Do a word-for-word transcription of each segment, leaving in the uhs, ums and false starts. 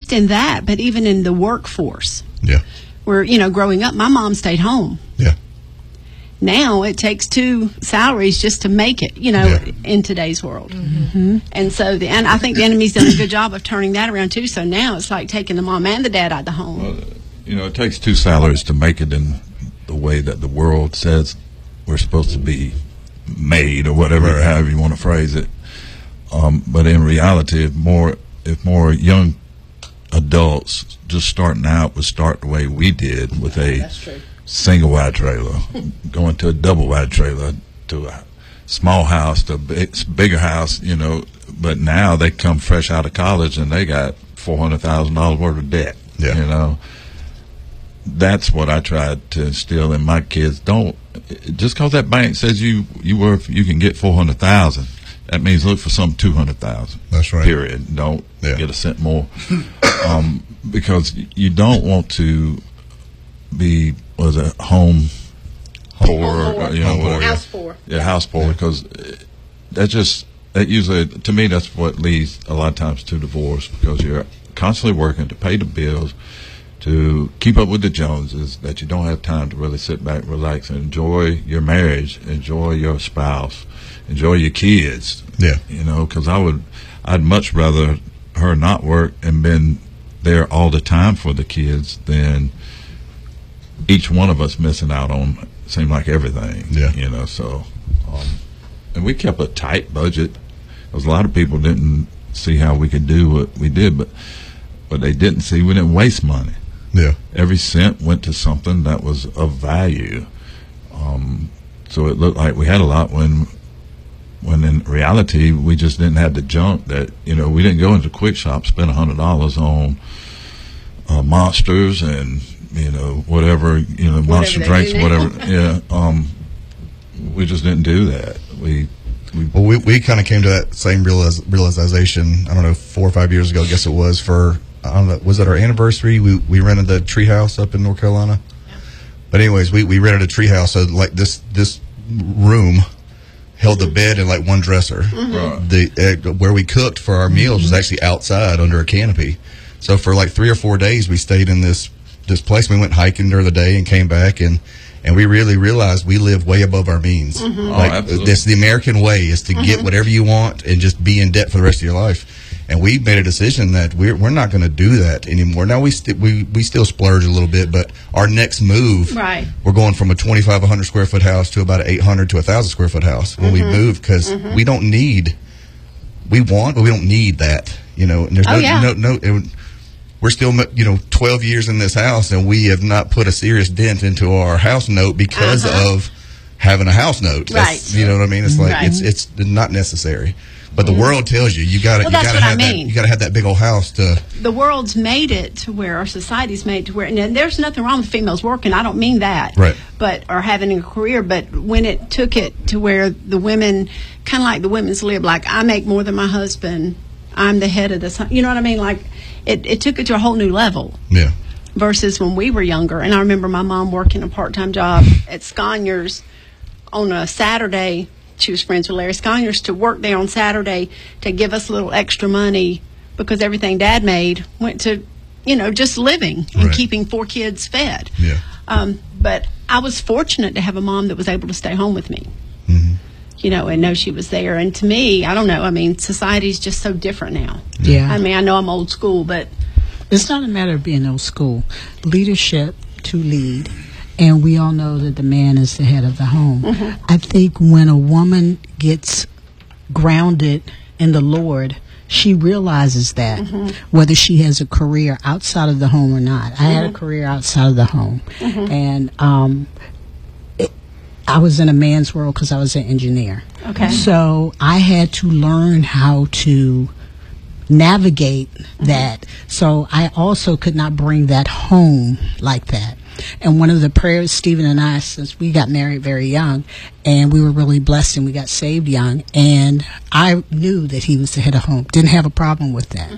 just in that, but even in the workforce. Yeah. Where, you know, growing up, my mom stayed home. Yeah. Now it takes two salaries just to make it, you know, Yeah. in today's world. Mm-hmm. Mm-hmm. And so, the, and I think the enemy's done a good job of turning that around too. So now it's like taking the mom and the dad out of the home. Well, you know, it takes two salaries to make it in the way that the world says we're supposed to be made, or whatever, however you want to phrase it. Um, but in reality, if more if more young adults just starting out would start the way we did, with a That's true. single wide trailer, going to a double wide trailer, to a small house, to a big, bigger house, you know. But now they come fresh out of college and they got four hundred thousand dollars worth of debt. Yeah. You know, that's what I tried to instill in my kids. Don't, just because that bank says you you worth you can get four hundred thousand, that means look for some two hundred thousand. That's right. Period. Don't Yeah. get a cent more, um, because you don't want to be was a home poor, Home poor. you know, Home poor, whatever. yeah. House poor. Yeah, house poor, because that just that usually, to me, that's what leads a lot of times to divorce, because you're constantly working to pay the bills, to keep up with the Joneses, that you don't have time to really sit back, relax, and enjoy your marriage, enjoy your spouse, enjoy your kids. Yeah. You know, because I would, I'd much rather her not work and been there all the time for the kids than each one of us missing out on, seemed like everything. Yeah. You know, so, um, and we kept a tight budget, because a lot of people didn't see how we could do what we did, but but they didn't see we didn't waste money. Yeah. Every cent went to something that was of value. Um, so it looked like we had a lot, when when in reality we just didn't have the junk that, you know, we didn't go into Quick Shop, spend a hundred dollars on uh, monsters and, you know, whatever, you know, monster they drinks, do now. whatever. Yeah. Um, we just didn't do that. We we Well, we we kind of came to that same realiz- realization. I don't know, four or five years ago, I guess it was, for, I don't know, was it our anniversary? We we rented the treehouse up in North Carolina. But anyways, we, we rented a treehouse, so like this this room held the bed and like one dresser. Right. The uh, where we cooked for our meals was actually outside under a canopy. So for like three or four days, we stayed in this this place. We went hiking during the day and came back, and and we really realized we live way above our means. Oh, Like, absolutely. this the American way is to get whatever you want and just be in debt for the rest of your life. And we made a decision that we're we're not going to do that anymore. Now we st- we we still splurge a little bit, but our next move, Right. we're going from a twenty-five hundred square foot house to about an eight hundred to a thousand square foot house when we move, because we don't need, we want, but we don't need that, you know. And there's Oh, no, yeah. no no it, we're still, you know, twelve years in this house, and we have not put a serious dent into our house note because Uh-huh. of having a house note. That's- Right. You know what I mean? It's like Right. it's it's not necessary. But the world tells you you got to Well, you that's got to what I have mean. that you got to have that big old house to. The world's made it to where our society's made to where, and there's nothing wrong with females working. I don't mean that, Right. But or having a career. But when it took it to where the women, kind of like the women's lib, like I make more than my husband, I'm the head of this. You know what I mean? Like it, it took it to a whole new level. Yeah. Versus when we were younger. And I remember my mom working a part-time job at Sconyers on a Saturday. She was friends with Larry Sconyers, to work there on Saturday to give us a little extra money, because everything Dad made went to, you know, just living and Right. keeping four kids fed. Yeah. Um, but I was fortunate to have a mom that was able to stay home with me, Mm-hmm. you know, and know she was there. And to me, I don't know, I mean, society's just so different now. Yeah. I mean, I know I'm old school, but It's not a matter of being old school. Leadership to lead. And we all know that the man is the head of the home. I think when a woman gets grounded in the Lord, she realizes that, whether she has a career outside of the home or not. I had a career outside of the home. And um, it, I was in a man's world because I was an engineer. Okay. So I had to learn how to navigate that. So I also could not bring that home like that. And one of the prayers, Stephen and I, since we got married very young, and we were really blessed and we got saved young, and I knew that he was the head of home. Didn't have a problem with that.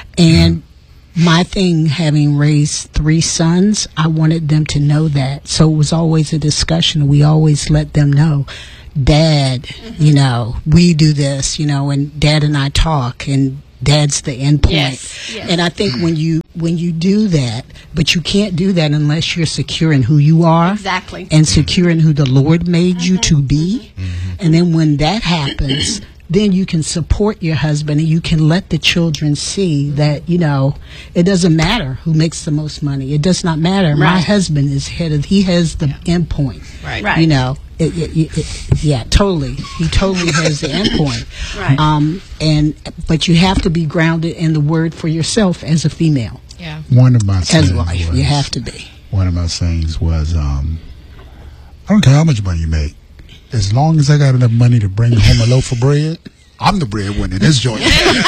And my thing, having raised three sons, I wanted them to know that. So it was always a discussion. We always let them know, Dad, you know, we do this, you know, and Dad and I talk, and Dad's the end point. Yes, yes. And I think when you when you do that, but you can't do that unless you're secure in who you are. Exactly. And secure in who the Lord made mm-hmm. you to be. Mm-hmm. And then when that happens, then you can support your husband and you can let the children see that, you know, it doesn't matter who makes the most money. It does not matter. Right. My husband is head of, he has the yeah. end point. Right. Right. You know, it, it, it, it, yeah, totally. He totally has the end point. Right. Um, and, but you have to be grounded in the word for yourself as a female. Yeah. One of my sayings as a wife, was, you have to be. One of my sayings was, um, I don't care how much money you make. As long as I got enough money to bring home a loaf of bread, I'm the breadwinner in this joint.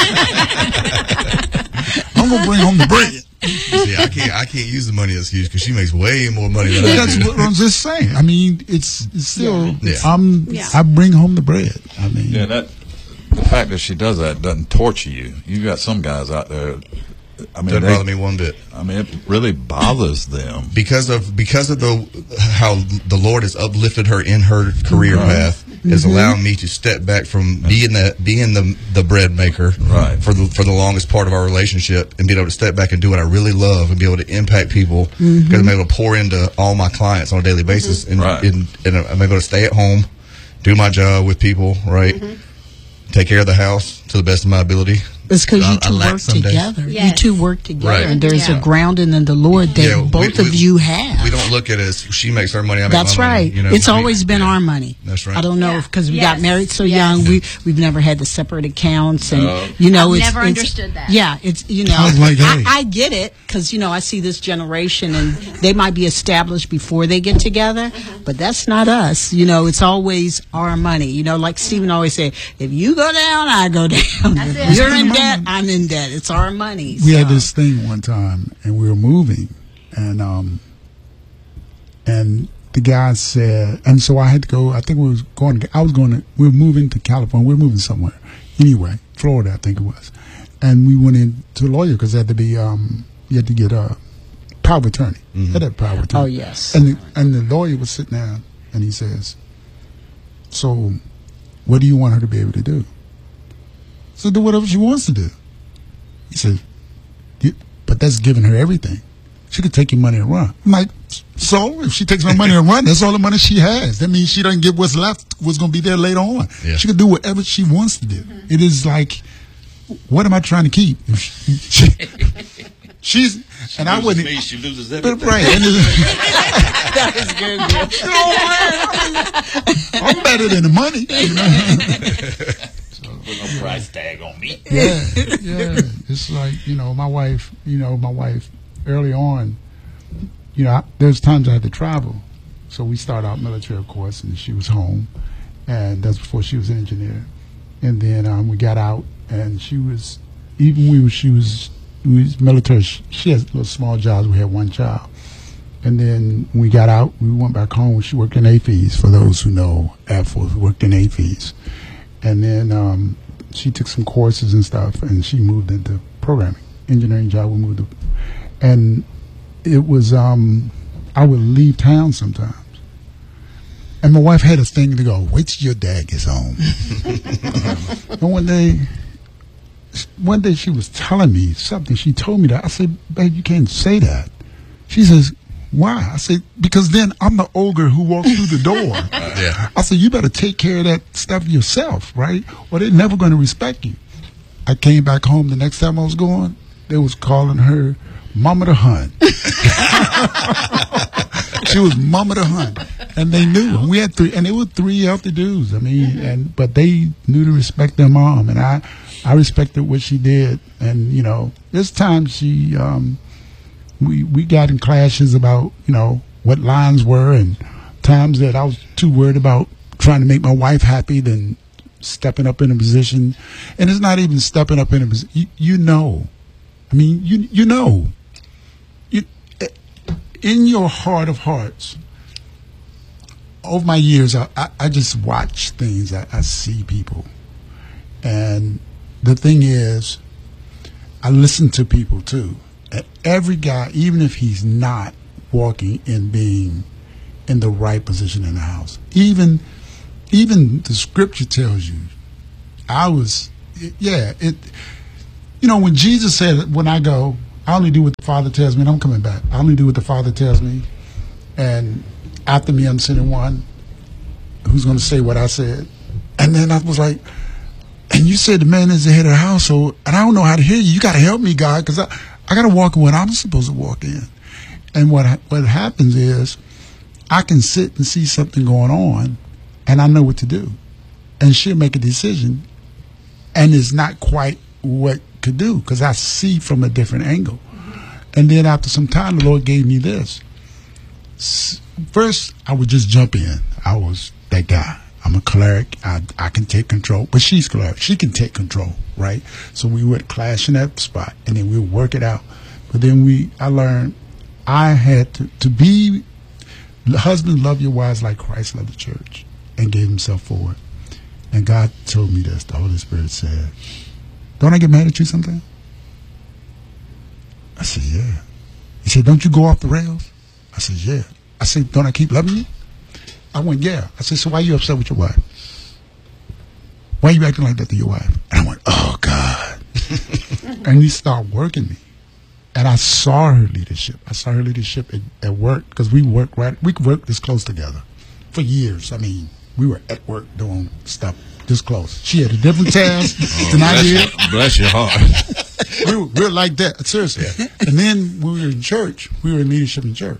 I'm gonna bring home the bread. See, I can't. I can't use the money as excuse because she makes way more money than I That's do. what I'm just saying. I mean, it's, it's still. Yeah. Yeah. I'm. Yeah. I bring home the bread. I mean, Yeah, that the fact that she does that doesn't torture you. You got some guys out there. I mean, Doesn't they, bother me one bit. I mean, it really bothers them because of because of the how the Lord has uplifted her in her career Right. path, mm-hmm. has allowed me to step back from being that being the the bread maker Right. for the for the longest part of our relationship, and being able to step back and do what I really love and be able to impact people because Mm-hmm. I'm able to pour into all my clients on a daily basis, and, Right. and and I'm able to stay at home, do my job with people, right, Mm-hmm. take care of the house to the best of my ability. It's because I- you I two lack work some days. together. You Yes. two work together, Right. and there's Yeah. a grounding in the Lord that Yeah, we- both we- of you have. We don't look at it as she makes her money, I make That's my money. right. You know, It's we- always been yeah. our money. That's right. I don't know Yeah. because we Yes. got married so Yes. young. We we've never had the separate accounts, and No. you know, I've it's, never it's- understood that. Yeah, it's you know, I was like, I, hey. I get it because you know I see this generation, and they might be established before they get together, but that's not us. You know, it's always our money. You know, like Stephen always said, if you go down, I go down. That's If it. you're in debt, I'm in debt. It's our money. we so. had this thing one time, and we were moving, and um, and the guy said, and so I had to go. I think we was going. To, I was going to. We were moving to California. We were moving somewhere. Anyway, Florida, I think it was, and we went in to a lawyer because it had to be. Um, you had to get a power of attorney. Mm-hmm. Had that power of attorney. Oh yes. And the, and the lawyer was sitting down, and he says, "So, what do you want her to be able to do?" So do whatever she wants to do. He said, but that's giving her everything. She could take your money and run. I'm like, so if she takes my money and run, that's all the money she has. That means she doesn't get what's left, what's going to be there later on. Yeah. She could do whatever she wants to do. Mm-hmm. It is like, what am I trying to keep? She, she, she's, She and I loses wouldn't. me, she loses But, everything. right. And it's- That was good. Bill. I'm better than the money. You know? Put no price tag on me. Yeah, yeah. It's like, you know, my wife, you know, my wife early on, you know, I, there's times I had to travel. So we started out military, of course, and she was home. And that's before she was an engineer. And then um, we got out, and she was, even we were, she was, we was military. She, she has little small jobs. We had one child. And then when we got out, we went back home. She worked in A F Es. For those who know Air Force, worked in A F Es. And then um, she took some courses and stuff, and she moved into programming, engineering job. We moved to, and it was, um, I would leave town sometimes. And my wife had a thing to go, wait till your dad gets home. And one day, one day she was telling me something. She told me that. I said, babe, you can't say that. She says, why? I said, because then I'm the ogre who walks through the door. Yeah. I said, you better take care of that stuff yourself, right? Or they're never going to respect you. I came back home the next time I was going, they was calling her Mama the Hun. She was Mama the Hun. And they knew. And we had three, and they were three healthy dudes. I mean, and but they knew to respect their mom. And I, I respected what she did. And, you know, this time she, um, we, we got in clashes about, you know, what lines were, and times that I was too worried about trying to make my wife happy than stepping up in a position. And it's not even stepping up in a position. You, you know. I mean, you you know. You, in your heart of hearts, over my years, I, I, I just watch things. I, I see people. And the thing is, I listen to people too. And every guy, even if he's not walking in being in the right position in the house, even even the scripture tells you, I was, yeah, it. you know, when Jesus said, when I go, I only do what the Father tells me, and I'm coming back. I only do what the Father tells me. And after me, I'm sending one who's going to say what I said. And then I was like, and you said the man is the head of the household, and I don't know how to hear you. You got to help me, God, because I, I got to walk in what I'm supposed to walk in. And what what happens is I can sit and see something going on, and I know what to do. And she'll make a decision, and it's not quite what to do because I see from a different angle. And then after some time, the Lord gave me this. First, I would just jump in. I was that guy. I'm a cleric. I, I can take control. But she's cleric. She can take control, right? So we would clash in that spot, and then we would work it out. But then we, I learned I had to, to be, the husband, love your wives like Christ loved the church and gave himself for it. And God told me this. The Holy Spirit said, don't I get mad at you sometimes? I said, yeah. He said, don't you go off the rails? I said, yeah. I said, don't I keep loving you? I went, yeah. I said, so why are you upset with your wife? Why are you acting like that to your wife? And I went, oh, God. And he started working me. And I saw her leadership. I saw her leadership at, at work because we worked right. We worked this close together for years. I mean, we were at work doing stuff this close. She had a different task Oh, than I bless, did. your, bless your heart. we, were, we were like that, seriously. And then when we were in church, we were in leadership in church.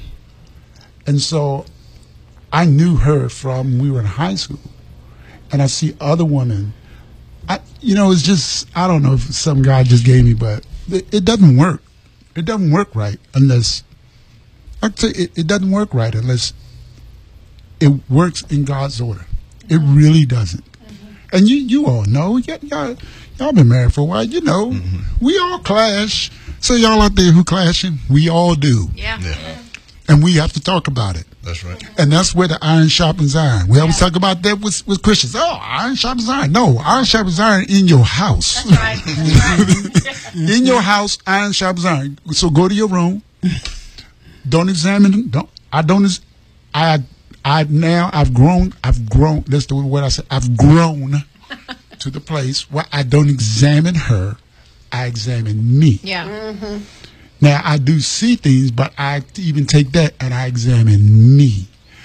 And so I knew her from when we were in high school. And I see other women. I, you know, it's just, I don't know if some guy just gave me, but it, it doesn't work. It doesn't work right unless, I'll tell you, it, it doesn't work right unless it works in God's order. It really doesn't. And you, you all know, y- y'all, y'all been married for a while. You know, mm-hmm. we all clash. So y'all out there who clashing, we all do. Yeah. Yeah. And we have to talk about it. That's right. And that's where the iron sharpens iron. We always talk about that with, with Christians. Oh, iron sharpens iron. No, iron sharpens iron in your house. That's right. That's right. In your house, iron sharpens iron. So go to your room. Don't examine. Don't. I don't. I. I now. I've grown. I've grown. That's the word I said. I've grown to the place where I don't examine her. I examine me. Yeah. Mm-hmm. Now, I do see things, but I even take that and I examine me.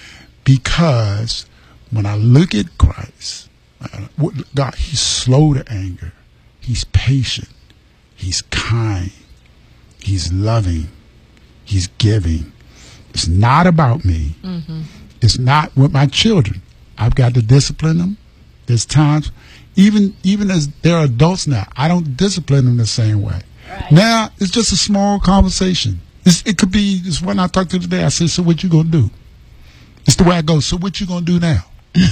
Because when I look at Christ, uh, God, he's slow to anger. He's patient. He's kind. He's loving. He's giving. It's not about me. Mm-hmm. It's not with my children. I've got to discipline them. There's times, even even as they're adults now, I don't discipline them the same way. Right. Now, it's just a small conversation. It's, it could be, it's when I talked to today, I said, so what you going to do? It's the way I go, so what you going to do now?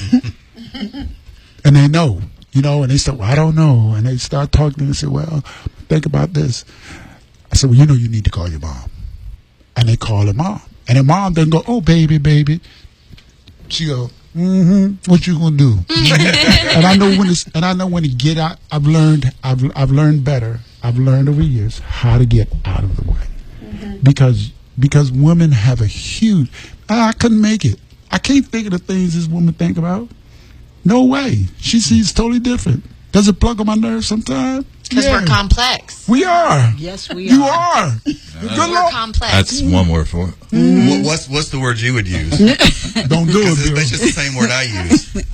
And they know, you know, and they said, well, I don't know. And they start talking and say, well, think about this. I said, well, you know, you need to call your mom. And they call her mom. And her mom doesn't go, oh, baby, baby. She go, mm-hmm, what you gonna do? and I know when it's, and I know when to get out. I've learned, I've, I've learned better. I've learned over years how to get out of the way, mm-hmm. because because women have a huge. I couldn't make it. I can't think of the things this woman think about. No way. She sees totally different. Does it plug on my nerves sometimes? Because Yeah. we're complex. We are. Yes, we You are. are. We're Good Lord. complex. That's one word for it. Mm-hmm. What, what's what's the word you would use? Don't do it, Bill. That's just the same word I use.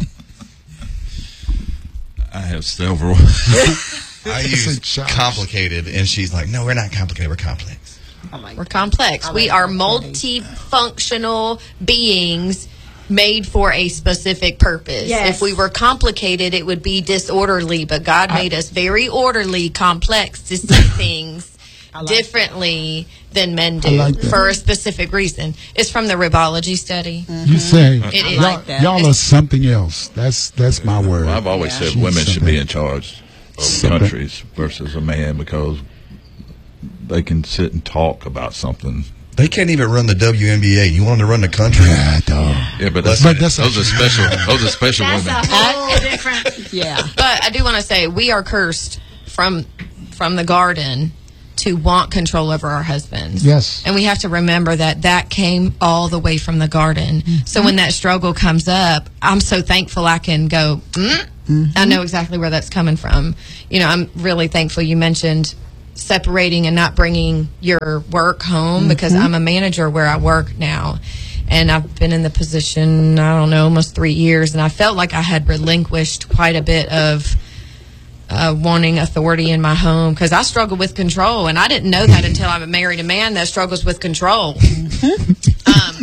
I have several. I use complicated, and she's like, "No, we're not complicated. We're complex." We're complex. I like We are that. multifunctional beings made for a specific purpose. Yes. If we were complicated, it would be disorderly, but God made us very orderly, complex to see things like differently than men I do like that. for a specific reason. It's from the ribology study. You say It is. y'all, like that. y'all are something else. That's that's my word. Well, I've always Yeah. said women should be in charge of Something. countries versus a man because they can sit and talk about something. They can't even run the W N B A. You want them to run the country? Yeah, dog. Yeah, but that's, But that's those are special. Those are special That's women. a whole different. Yeah. But I do want to say we are cursed from from the garden to want control over our husbands. Yes. And we have to remember that that came all the way from the garden. Mm-hmm. So when that struggle comes up, I'm so thankful I can go, mm, Mm-hmm. I know exactly where that's coming from. You know, I'm really thankful you mentioned separating and not bringing your work home, mm-hmm. because I'm a manager where I work now. And I've been in the position, I don't know, almost three years. And I felt like I had relinquished quite a bit of uh, wanting authority in my home, because I struggle with control. And I didn't know that until I married a man that struggles with control. um,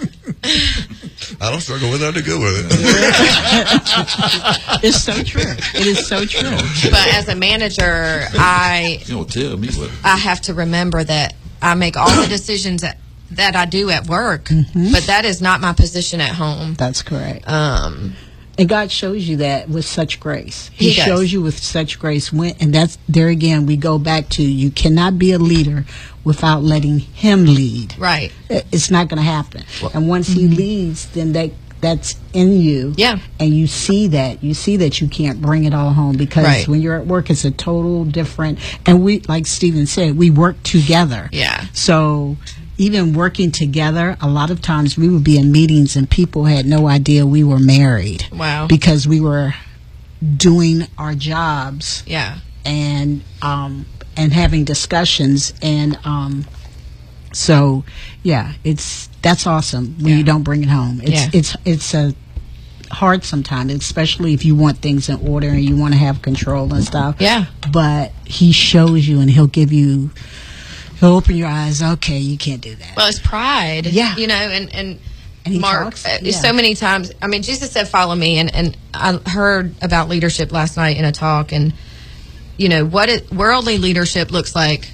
I don't struggle with it. I do good with it. It's so true. It is so true. But as a manager, I You don't tell me what. I have to remember that I make all the decisions that, that I do at work, Mm-hmm. but that is not my position at home. That's correct. Um, And God shows you that with such grace. He, He does. shows you with such grace. When, and that's, there again, we go back to, you cannot be a leader without letting Him lead. right. It- It's not going to happen. And once He leads, then that that's in you. Yeah. And you see that. You see that you can't bring it all home, because Right. when you're at work, it's a total different. And we, like Stephen said, we work together. Yeah. So even working together, a lot of times we would be in meetings and people had no idea we were married. Wow. Because we were doing our jobs Yeah. and um, and having discussions, and um, so yeah, it's that's awesome when Yeah. you don't bring it home. It's Yeah. it's it's a hard sometimes, especially if you want things in order and you want to have control and stuff. Yeah. But He shows you, and He'll give you. He'll open your eyes. Okay, you can't do that. Well, it's pride. Yeah. You know, and, and, And he Mark, talks, uh, yeah. so many times, I mean, Jesus said, follow me. And, and I heard about leadership last night in a talk. And, you know, what it, worldly leadership looks like.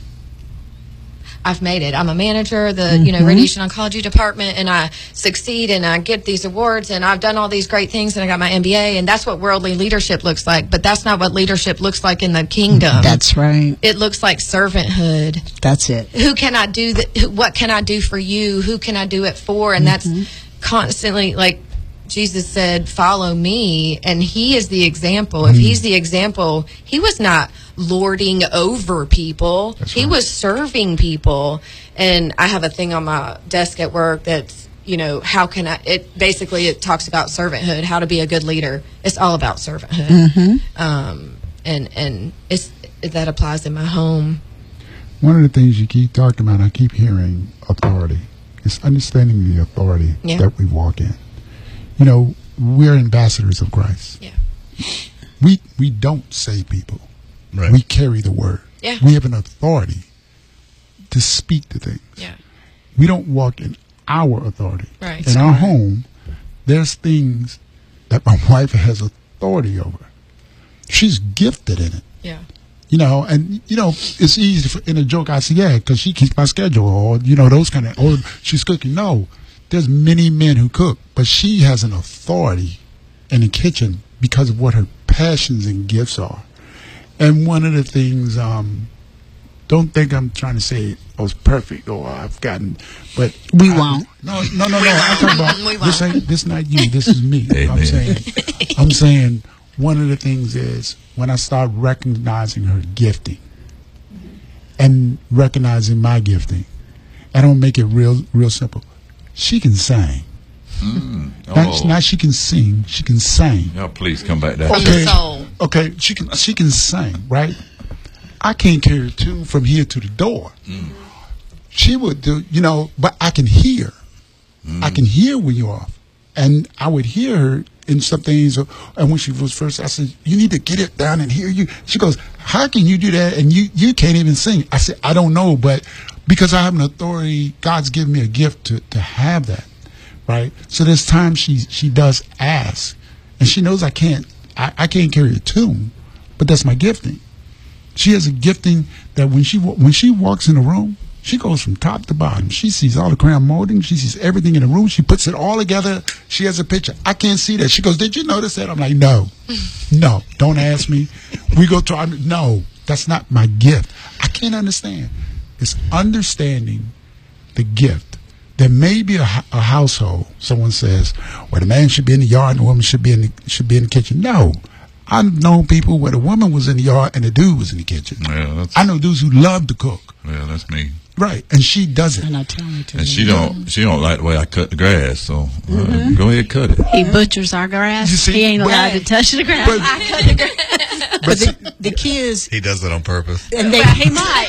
I've made it. I'm a manager, the, you know, radiation oncology department, and I succeed and I get these awards and I've done all these great things and I got my M B A, and that's what worldly leadership looks like. But that's not what leadership looks like in the kingdom. That's right. It looks like servanthood. That's it. Who can I do that? What can I do for you? Who can I do it for? And that's constantly, like Jesus said, follow me. And He is the example. If He's the example, He was not lording over people. He was serving people. And I have a thing on my desk at work that's, you know, how can I, it basically, it talks about servanthood, how to be a good leader. It's all about servanthood. Um, and, and it's, that applies in my home. One of the things you keep talking about, I keep hearing authority. It's understanding the authority Yeah. that we walk in. You know, we're ambassadors of Christ. Yeah. We we don't save people. Right. We carry the word. Yeah. We have an authority to speak to things. Yeah. We don't walk in our authority. Right. In our home, there's things that my wife has authority over. She's gifted in it. Yeah. You know, and, you know, it's easy for, in a joke, I say, yeah, because she keeps my schedule, or, you know, those kind of, or she's cooking. No, there's many men who cook, but she has an authority in the kitchen because of what her passions and gifts are. And one of the things, um, don't think I'm trying to say I was perfect or I've gotten, but We I- won't. No, no, no, no. I'm talking about We this won't. ain't this not you. This is me. I'm Amen. saying, I'm saying one of the things is when I start recognizing her gifting and recognizing my gifting, I don't make it real, real simple. She can sing. Mm. Not, Oh, not she can sing. She can sing. y'all please come back that. From the soul. Okay, she can she can sing, right? I can't carry a tune from here to the door. She would do, you know, but I can hear. I can hear when you're off. And I would hear her in some things. And when she was first, I said, you need to get it down and hear you. She goes, how can you do that? And you, you can't even sing. I said, I don't know, but because I have an authority, God's given me a gift to, to have that. Right? So there's times she, she does ask. And she knows I can't, I, I can't carry a tune, but that's my gifting. She has a gifting that when she wa- when she walks in a room, she goes from top to bottom. She sees all the crown molding. She sees everything in the room. She puts it all together. She has a picture. I can't see that. She goes, did you notice that? I'm like, no, no, don't ask me. We go to, I'm, no, that's not my gift. I can't understand. It's understanding the gift. There may be a, h- a household, someone says, where the man should be in the yard and the woman should be in the, should be in the kitchen. No. I've known people where the woman was in the yard and the dude was in the kitchen. Yeah, that's, I know dudes who love to cook. yeah, that's me. Right, and she does it. And I tell her to. And she don't she don't like the way I cut the grass, so uh, mm-hmm. go ahead, cut it. He butchers our grass. You see, he ain't but- allowed to touch the grass. but- I cut the grass. But the, the kids, He does it on purpose. and they, Well, he might.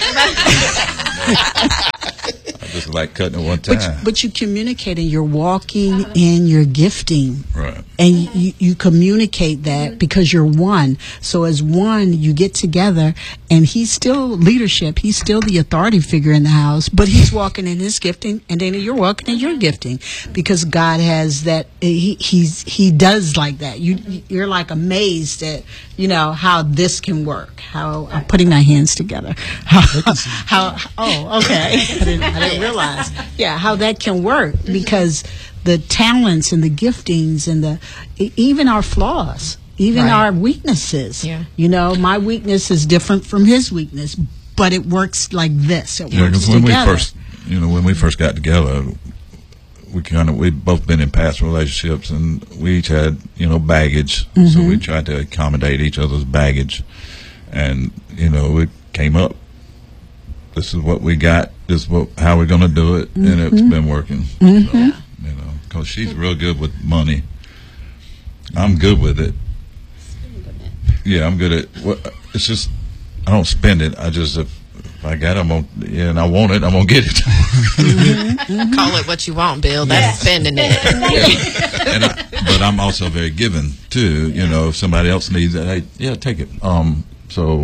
I just like cutting it one time. but, but you communicating. You're walking in your gifting. Right. And you, you communicate that because you're one. So as one, you get together, and he's still leadership. He's still the authority figure in the house, but he's walking in his gifting, and Dana, you're walking in your gifting because God has that. He he's he does like that. You you're like amazed at you know how this can work. How I'm putting my hands together. How, how oh okay. I didn't, I didn't realize. Yeah, how that can work because the talents and the giftings and the e- even our flaws, even Right. our weaknesses. Yeah. You know, my weakness is different from his weakness, but it works like this. It Yeah, works because when together. we first, you know, when we first got together, we kind of we both been in past relationships, and we each had you know baggage, so Mm-hmm. we tried to accommodate each other's baggage, and you know it came up. This is what we got. This is what how we're going to do it, and Mm-hmm. it's been working. So, you know, because she's real good with money. I'm good with it. Yeah, I'm good at. Well, it's just I don't spend it. I just if, if I got it, I'm gonna, yeah, and I want it, I'm gonna get it. Call it what you want, Bill. That's spending it. and I, but I'm also very giving too. You know, if somebody else needs it, hey, yeah, take it. Um, so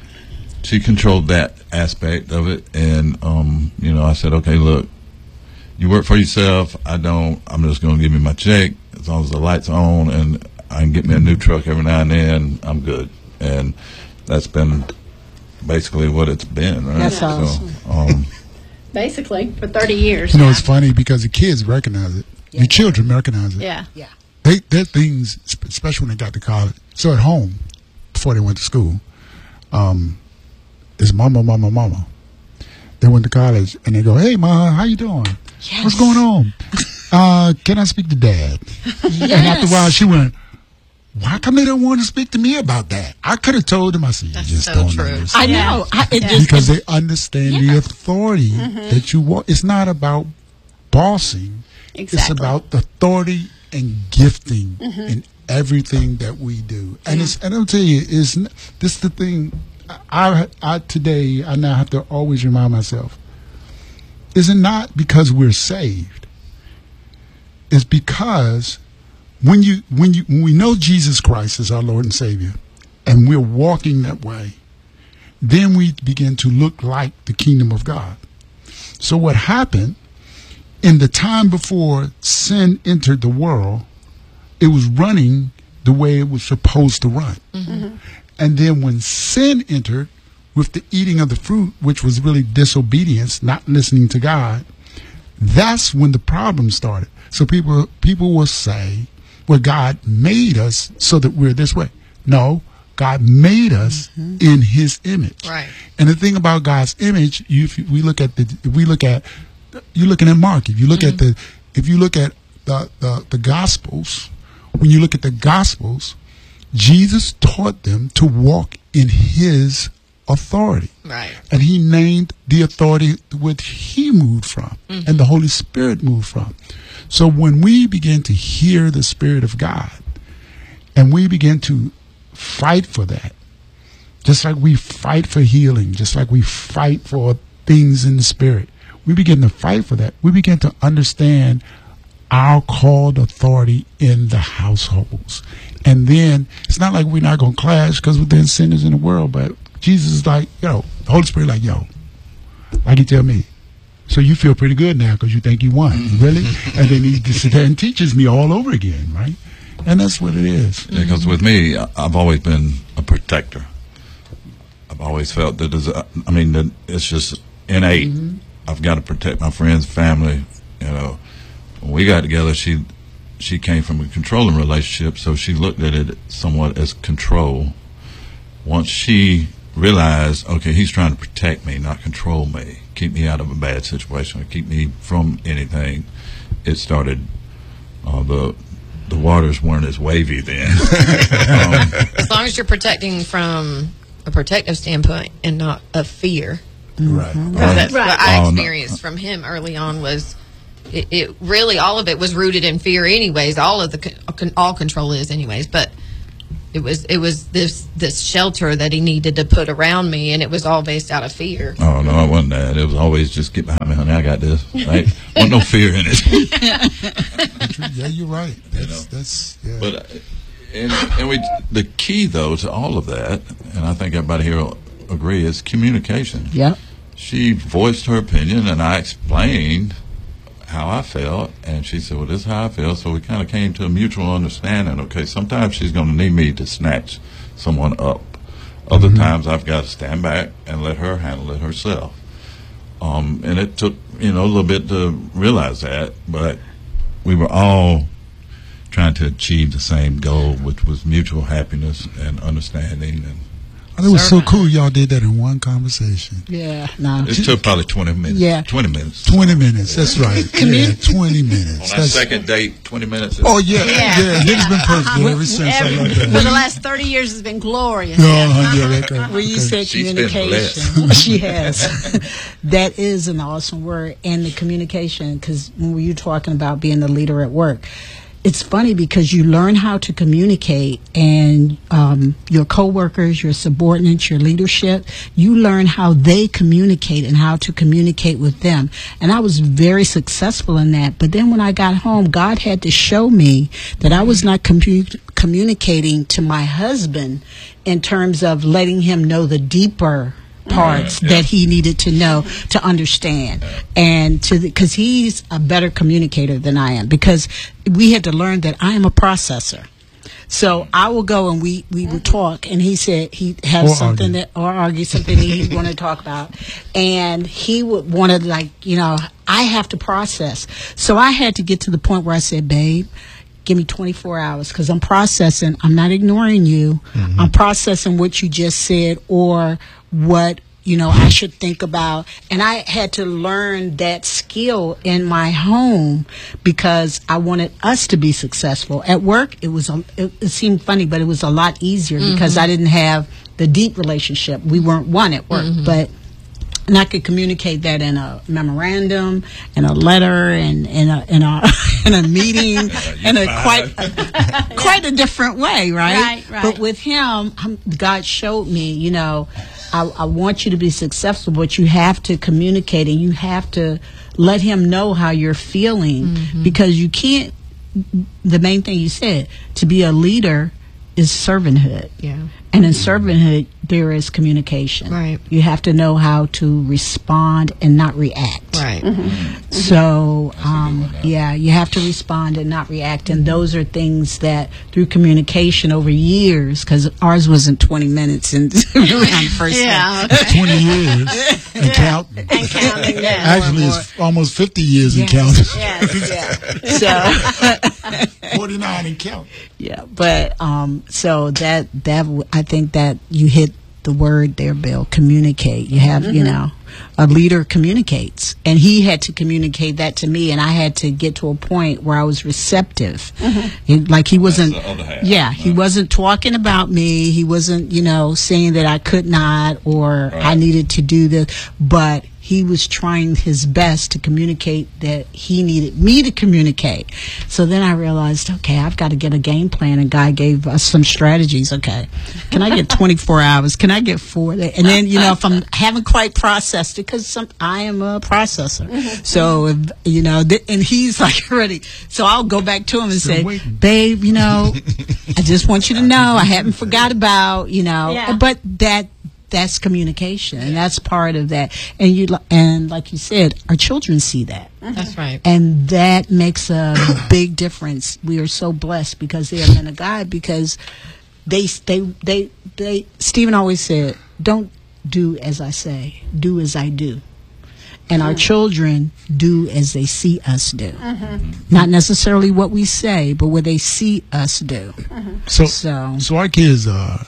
she controlled that aspect of it, and um, you know, I said, okay, look, you work for yourself. I don't. I'm just gonna give you my check as long as the lights on, and I can get me a new truck every now and then. I'm good, and that's been basically what it's been. Right? That's awesome. So, um, Basically, for thirty years. You know, it's funny because the kids recognize it. Your children recognize it. Yeah. Yeah. They their things, sp- especially when they got to college. So at home, before they went to school, um, it's mama, mama, mama. They went to college and they go, "Hey, ma, how you doing? Yes. What's going on? uh, can I speak to Dad?" And after a while, she went, "Why come they don't want to speak to me about that? I could have told them." I said, "You That's just so don't true. understand." I know. I, it just, Because they understand the authority Mm-hmm. that you want. It's not about bossing. It's Exactly. about authority and gifting Mm-hmm. in everything that we do. And it's and I'll tell you, is this is the thing. I, I today I now have to always remind myself. Is it not because we're saved? It's because when you when you when we know Jesus Christ is our Lord and Savior, and we're walking that way, then we begin to look like the kingdom of God. So what happened in the time before sin entered the world, it was running the way it was supposed to run. Mm-hmm. And then when sin entered with the eating of the fruit, which was really disobedience, not listening to God, that's when the problem started. So people people will say, well, God made us so that we're this way. No, God made us Mm-hmm. in His image. Right. And the thing about God's image, you, if we look at the, if we look at, you're looking at Mark. If you look at the, if you look at the, the the Gospels, when you look at the Gospels, Jesus taught them to walk in His authority. Right. And He named the authority which He moved from, and the Holy Spirit moved from. So when we begin to hear the Spirit of God, and we begin to fight for that, just like we fight for healing, just like we fight for things in the Spirit, we begin to fight for that. We begin to understand our called authority in the households. And then it's not like we're not going to clash because we're then sinners in the world, but Jesus is like, yo, the Holy Spirit like, yo, like He tell me, so you feel pretty good now because you think you won, really? And then He just sit there and teaches me all over again, right? And that's what it is. Because with me, I- I've always been a protector. I've always felt that, there's a, I mean, that it's just innate. I've got to protect my friends, family. You know, when we got together, she she came from a controlling relationship, so she looked at it somewhat as control. Once she realized, okay, he's trying to protect me, not control me, keep me out of a bad situation, or keep me from anything, it started. Uh, the the waters weren't as wavy then. um, As long as you're protecting from a protective standpoint and not a fear. Right. That's Right. what I Oh, no. experienced from him early on was it, it really all of it was rooted in fear anyways. All of the con- all control is anyways, but it was it was this this shelter that he needed to put around me, and it was all based out of fear. Oh no, it wasn't that. It was always just get behind me, honey. I got this. Right? Wasn't no fear in it. Yeah, you're right. That's, know. that's, yeah. But uh, and, and we the key though to all of that, and I think everybody here will agree, is communication. Yep. She voiced her opinion, and I explained how I felt, and she said, well, this is how I feel. So we kind of came to a mutual understanding. Okay, sometimes she's going to need me to snatch someone up. Other times I've got to stand back and let her handle it herself. Um, and it took, you know, a little bit to realize that, but we were all trying to achieve the same goal, which was mutual happiness and understanding. And I think it was so cool y'all did that in one conversation. Yeah. No. it took probably twenty minutes. Yeah. twenty minutes. twenty minutes, that's right. Yeah, twenty minutes. On our That's, second date, twenty minutes. oh, yeah, yeah. Yeah. It's been perfect ever since. I Every- like for the that. last thirty years has been glorious. Oh, yeah, that guy. When you Okay. said She's been communication, she has. That is an awesome word, and the communication. Because when you talking about being the leader at work, it's funny because you learn how to communicate, and um, your coworkers, your subordinates, your leadership, you learn how they communicate and how to communicate with them. And I was very successful in that. But then when I got home, God had to show me that I was not commu- communicating to my husband in terms of letting him know the deeper parts Yeah. that he needed to know to understand, and to because he's a better communicator than I am, because we had to learn that I am a processor. So I will go and we, we would talk, and he said he had Or something argue. that or argue something that he wanted to talk about, and he would want to, like, you know, I have to process. So I had to get to the point where I said, babe, give me twenty-four hours, because I'm processing. I'm not ignoring you. I'm processing what you just said, or what, you know, I should think about. And I had to learn that skill in my home because I wanted us to be successful. At work, it was a, it, it seemed funny, but it was a lot easier because I didn't have the deep relationship. We weren't one at work, but and I could communicate that in a memorandum, in a letter, and in a in a in a meeting, in a quite quite a different way, right? Right, right. But with him, um, God showed me, you know, I, I want you to be successful, but you have to communicate, and you have to let him know how you're feeling, because you can't. The main thing you said, to be a leader is servanthood. Yeah. And in servanthood, there is communication. Right. You have to know how to respond and not react. Right. So, um, yeah, you have to respond and not react. And those are things that, through communication over years, because ours wasn't twenty minutes and around the first Yeah. twenty years and counting. And counting that. Actually, it's almost fifty years and Yes. counting. Yes, yeah. So, forty-nine and counting. yeah, but um, so that that w- I think that you hit the word there, Bill. Communicate. You have, you know, a leader communicates, and he had to communicate that to me, and I had to get to a point where I was receptive. He- like he wasn't. the other half. Yeah, he wasn't talking about me. He wasn't, you know, saying that I could not or I needed to do this, but he was trying his best to communicate that he needed me to communicate. So then I realized, okay, I've got to get a game plan. And Guy gave us some strategies. Okay, can I get twenty-four hours? Can I get four? And then, you know, if I'm haven't quite processed it, because some I am a processor. So, if, you know, th- and he's like ready. So I'll go back to him and Still say, waiting. babe, you know, I just want you to know I haven't forgot about, you know, Yeah. but that that's communication, and that's part of that. And you li- and like you said, our children see that, That's right. and that makes a big difference. We are so blessed because they are men of God, because they they they they. Stephen always said, "Don't do as I say, do as I do." And our children do as they see us do. Not necessarily what we say, but what they see us do. So, So- so our kids are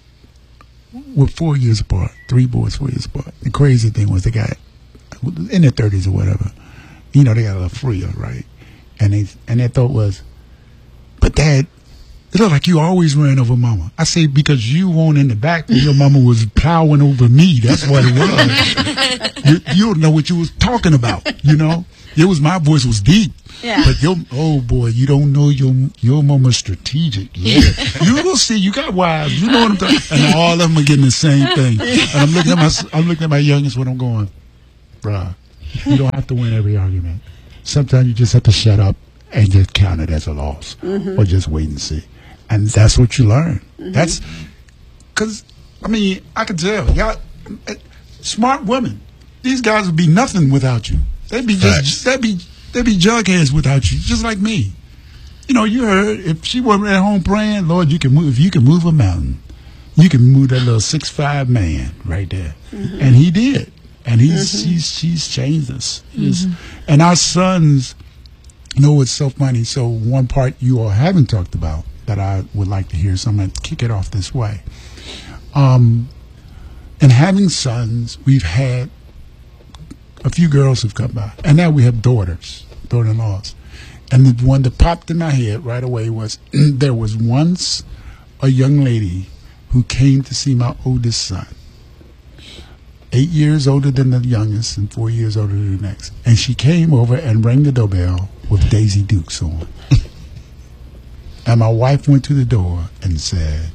we're four years apart, three boys, four years apart. The crazy thing was they got in their thirties or whatever. You know, they got a little freer, right? And they and their thought was, but Dad, it looked like you always ran over mama. I say, because you weren't in the back and your mama was plowing over me. That's what it was. you, you don't know what you was talking about, you know? It was, my voice was deep. Yeah. But your, oh boy, you don't know your your mama's strategic. Yeah. You will see, you got wives. You know what I'm talking about. And all of them are getting the same thing. And I'm looking at my, I'm looking at my youngest when I'm going, bruh, you don't have to win every argument. Sometimes you just have to shut up and just count it as a loss, mm-hmm. or just wait and see. And that's what you learn. Mm-hmm. That's because, I mean, I can tell y'all, smart women. These guys would be nothing without you. They'd be just, they'd be, they'd be jugheads without you, just like me. You know, you heard if she wasn't at home praying, Lord, you can move. If you can move a mountain, you can move that little six five man right there, mm-hmm. and he did. And he's mm-hmm. he's she's changed us. Mm-hmm. And our sons know it's so funny. So one part you all haven't talked about that I would like to hear, so I'm going to kick it off this way. Um, and having sons, we've had a few girls have come by, and now we have daughters, daughter-in-laws. And the one that popped in my head right away was there was once a young lady who came to see my oldest son. Eight years older than the youngest and four years older than the next. And she came over and rang the doorbell with Daisy Dukes on. And my wife went to the door and said,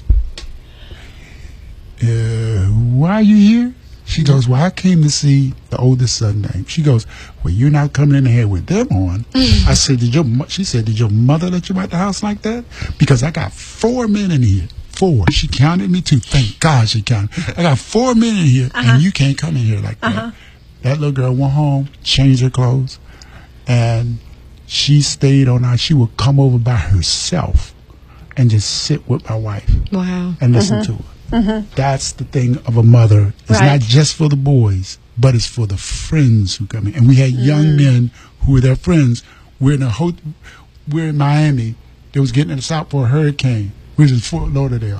uh, why are you here? She goes, well, I came to see the oldest son name. She goes, well, you're not coming in here with them on. I said, did your, mo-? She said, did your mother let you out the house like that? Because I got four men in here. Four. She counted me too. Thank God she counted. I got four men in here, uh-huh. and you can't come in here like that. Uh-huh. That little girl went home, changed her clothes, and she stayed on our, she would come over by herself and just sit with my wife. Wow. And listen uh-huh. to her. Mm-hmm. That's the thing of a mother. It's right. not just for the boys, but it's for the friends who come in. And we had mm. young men who were their friends. We're in a ho- we're in Miami. They was getting us out for a hurricane. We're in Fort Lauderdale,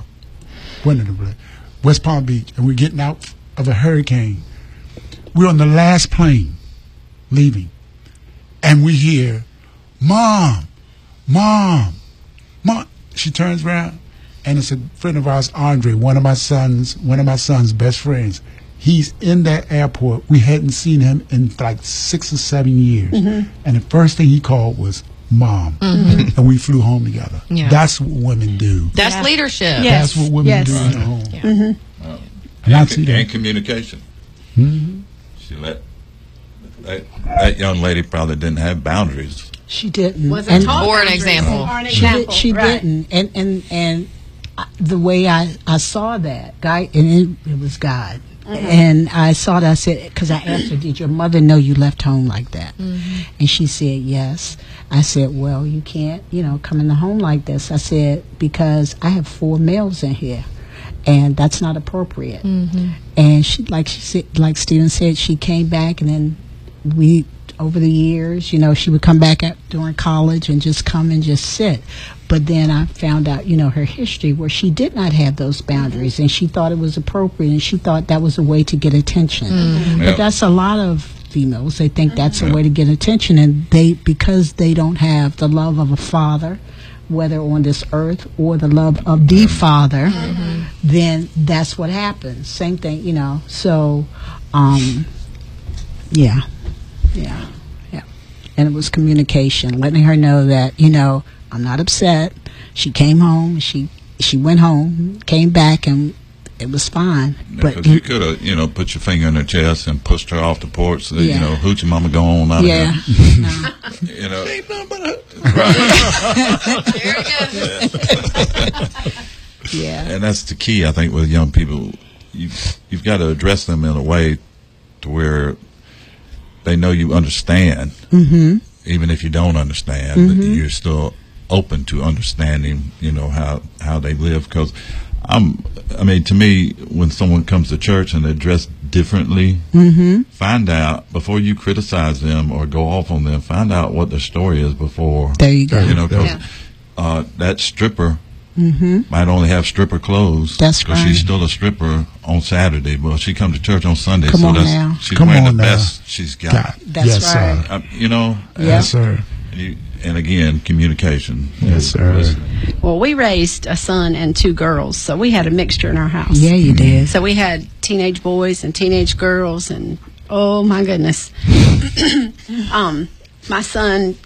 West Palm Beach, and we're getting out of a hurricane. We're on the last plane leaving, and we hear, "Mom, Mom, Mom." She turns around. And it's a friend of ours, Andre, one of my sons, one of my son's best friends. He's in that airport. We hadn't seen him in like six or seven years. Mm-hmm. And the first thing he called was Mom. Mm-hmm. And we flew home together. Yeah. That's what women do. That's yeah. leadership. Yes. That's what women yes. do in the home. Yeah. Mm-hmm. Well, and, and, com- and communication. Mm-hmm. She let that, that young lady probably didn't have boundaries. She didn't. Wasn't taught for an example. Or an She, example. did, she right. didn't. And, and, and the way I, I saw that, guy, and it, it was God. Mm-hmm. And I saw that, I said, because I asked her, did your mother know you left home like that? Mm-hmm. And she said, yes. I said, well, you can't, you know, come in the home like this. I said, because I have four males in here, and that's not appropriate. Mm-hmm. And she, like she said, like Stephen said, she came back, and then we, over the years, you know, she would come back at, during college and just come and just sit. But then I found out, you know, her history where she did not have those boundaries, and she thought it was appropriate, and she thought that was a way to get attention. Mm-hmm. But yep. that's a lot of females. They think that's mm-hmm. a way to get attention, and they, because they don't have the love of a father, whether on this earth or the love of the father, mm-hmm. then that's what happens. Same thing, you know. So, um, yeah, yeah, yeah. And it was communication, letting her know that, you know, I'm not upset. She came home. She she went home, came back, and it was fine. Yeah, but you could have, you know, put your finger in her chest and pushed her off the porch. So, yeah. You know, hoochie mama go on out yeah. of here. No. You know, ain't nothing but a There it goes. Yeah. And that's the key, I think, with young people. You you've got to address them in a way to where they know you understand, mm-hmm. even if you don't understand. Mm-hmm. That you're still open to understanding, you know, how, how they live. Because I'm, I mean, to me, when someone comes to church and they're dressed differently, mm-hmm. find out before you criticize them or go off on them. Find out what their story is before. There you go. You know, because yeah. uh, that stripper mm-hmm. might only have stripper clothes. That's because right. she's still a stripper on Saturday. Well, she comes to church on Sunday, Come so on that's now. she's Come wearing the on now. best she's got. God. That's yes, right. Sir. Uh, you know, Yeah. Yes, sir. and, you, and again, communication. Yes, sir. Listen. Well, we raised a son and two girls, so we had a mixture in our house. Yeah, you did. So we had teenage boys and teenage girls, and oh my goodness. um, my son,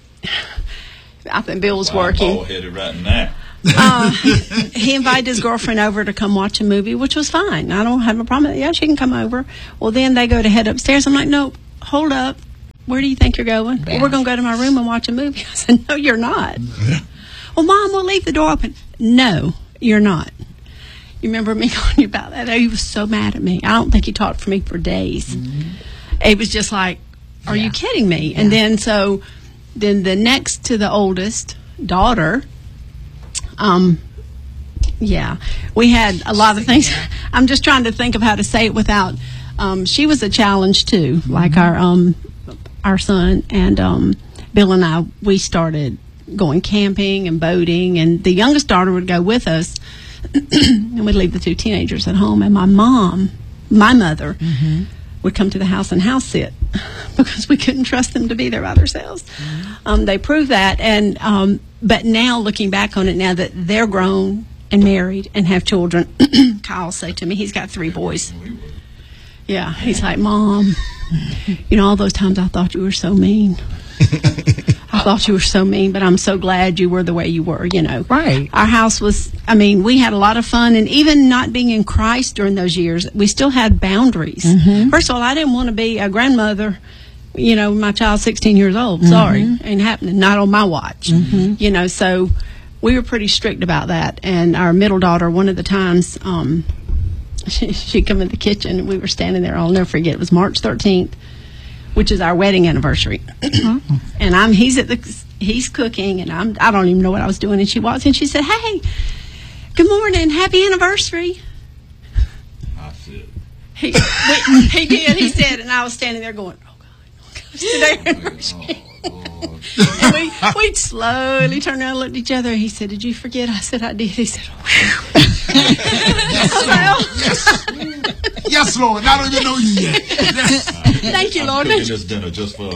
I think Bill was working. Bald-headed right now. Uh, he invited his girlfriend over to come watch a movie, which was fine. I don't have a problem. Yeah, she can come over. Well, then they go to head upstairs. I'm like, no, hold up. Where do you think you're going? Well, we're going to go to my room and watch a movie. I said, no, you're not. Well, Mom, we'll leave the door open. No, you're not. You remember me calling you about that? He was so mad at me. I don't think he talked for me for days. Mm-hmm. It was just like, are yeah. you kidding me? Yeah. And then so, then the next to the oldest daughter, um, yeah, we had a lot of things. I'm just trying to think of how to say it without, um, she was a challenge too, mm-hmm. like our, um, our son, and um, Bill and I, we started going camping and boating, and the youngest daughter would go with us, and we'd leave the two teenagers at home, and my mom, my mother, mm-hmm. would come to the house and house sit because we couldn't trust them to be there by themselves. Mm-hmm. Um, they proved that, and um, but now looking back on it, now that they're grown and married and have children, Kyle say to me, he's got three boys. Yeah, he's like, Mom, you know, all those times I thought you were so mean. I thought you were so mean, but I'm so glad you were the way you were, you know. Right. Our house was, I mean, we had a lot of fun, and even not being in Christ during those years, we still had boundaries. Mm-hmm. First of all, I didn't want to be a grandmother, you know, my child's sixteen years old. Sorry, mm-hmm. ain't happening, not on my watch. Mm-hmm. You know, so we were pretty strict about that. And our middle daughter, one of the times, um, she, she'd come in the kitchen, and we were standing there, I'll never forget, it was March thirteenth. Which is our wedding anniversary. And I'm he's at the he's cooking, and I'm I don't even know what I was doing, and she walks in, she said, "Hey, good morning, happy anniversary." I said he we, he did, he said, and I was standing there going, "Oh God, oh God, it's today anniversary." Oh, and we we slowly turned around and looked at each other, and he said, "Did you forget?" I said, "I did." He said, "Whew." I was like, oh. Yes, Lord. I don't even know you yet. Yes. Thank you, I'm Lord. cooking this dinner just for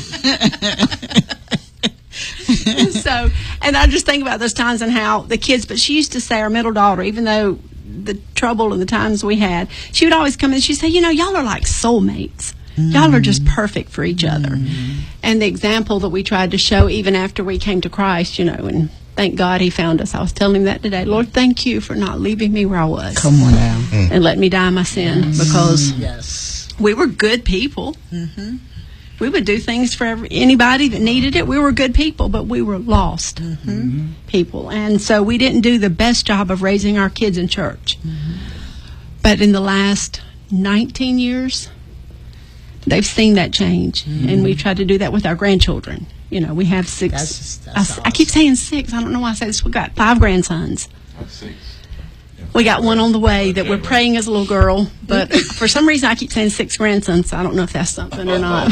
us. So, and I just think about those times and how the kids, but she used to say, our middle daughter, even though the trouble and the times we had, she would always come in and she'd say, you know, y'all are like soulmates. Mm-hmm. Y'all are just perfect for each other. Mm-hmm. And the example that we tried to show even after we came to Christ, you know, and thank God he found us. I was telling him that today. Lord, thank you for not leaving me where I was. Come on now. Mm. And let me die in my sin, because yes. we were good people. Mm-hmm. We would do things for every, anybody that needed it. We were good people, but we were lost mm-hmm. people. And so we didn't do the best job of raising our kids in church. Mm-hmm. But in the last nineteen years, they've seen that change. Mm-hmm. And we've tried to do that with our grandchildren. You know, we have six. That's just, that's I, awesome. I keep saying six. I don't know why I say this. We've got five grandsons. Six. We got one on the way that we're praying as a little girl, but for some reason I keep saying six grandsons. I don't know if that's something or not.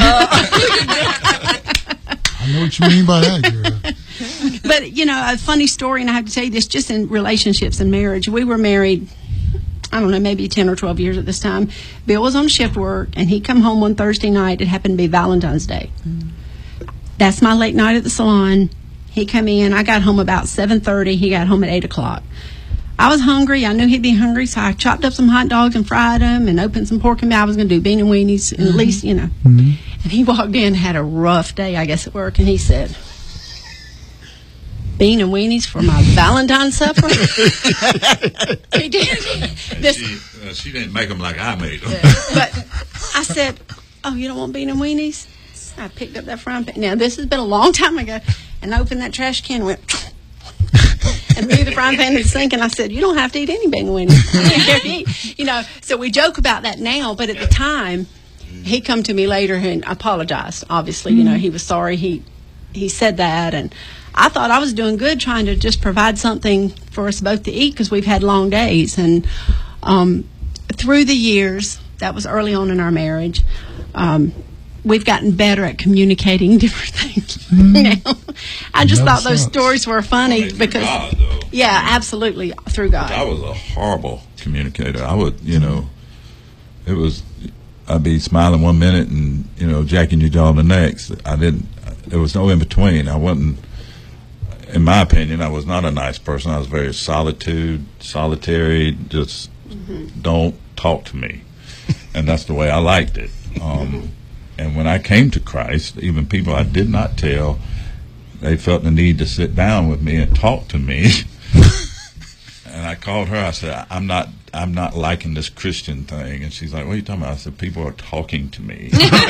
I know what you mean by that, girl. But, you know, a funny story, and I have to tell you this, just in relationships and marriage. We were married, I don't know, maybe ten or twelve years at this time. Bill was on shift work, and he'd come home one Thursday night. It happened to be Valentine's Day. Mm. That's my late night at the salon. He come in. I got home about seven thirty. He got home at eight o'clock. I was hungry. I knew he'd be hungry, so I chopped up some hot dogs and fried them and opened some pork and I was going to do bean and weenies, and mm-hmm. at least, you know. Mm-hmm. And he walked in, had a rough day, I guess, at work, and he said, bean and weenies for my Valentine's supper? He did. This, she, uh, she didn't make them like I made them. But I said, oh, you don't want bean and weenies? I picked up that frying pan. Now, this has been a long time ago, and I opened that trash can and went... and threw the frying pan in the sink, and I said, you don't have to eat any bean weenies. You know, so we joke about that now, but at the time, he come to me later and apologized. Obviously, you know, he was sorry. He he said that, and I thought I was doing good trying to just provide something for us both to eat because we've had long days. And um, through the years, that was early on in our marriage, um, we've gotten better at communicating different things. Mm. Now, I just Never thought those sucks. stories were funny I mean, because, God, though. yeah, absolutely, through God. I was a horrible communicator. I would, you know, it was, I'd be smiling one minute and, you know, jacking your jaw the next. I didn't, there was no in between. I wasn't, in my opinion, I was not a nice person. I was very solitude, solitary, just mm-hmm. don't talk to me. And that's the way I liked it. Um, and when I came to Christ, even people I did not tell, they felt the need to sit down with me and talk to me. And I called her. I said, I'm not I'm not liking this Christian thing. And she's like, what are you talking about? I said, people are talking to me.